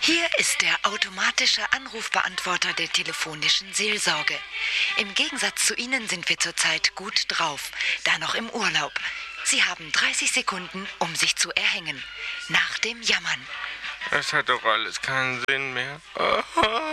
Hier ist der automatische Anrufbeantworter der telefonischen Seelsorge. Im Gegensatz zu Ihnen sind wir zurzeit gut drauf, da noch im Urlaub. Sie haben 30 Sekunden, um sich zu erhängen. Nach dem Jammern. Es hat doch alles keinen Sinn mehr.